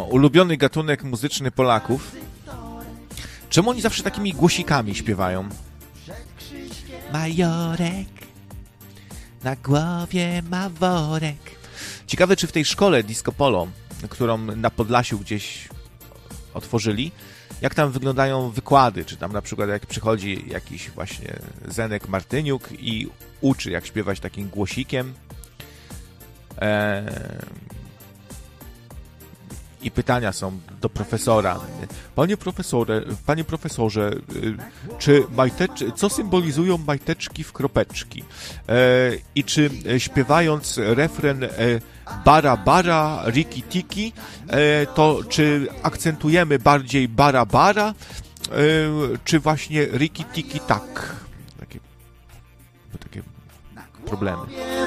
ulubiony gatunek muzyczny Polaków. Czemu oni zawsze takimi głosikami śpiewają? Majorek na głowie ma worek. Ciekawe, czy w tej szkole Disco Polo, którą na Podlasiu gdzieś otworzyli, jak tam wyglądają wykłady, czy tam na przykład jak przychodzi jakiś właśnie Zenek Martyniuk i uczy, jak śpiewać takim głosikiem. I pytania są do profesora. Panie profesorze, czy co symbolizują majteczki w kropeczki? I czy śpiewając refren bara bara, riki tiki, to czy akcentujemy bardziej bara bara, czy właśnie riki tiki tak? Takie problemy.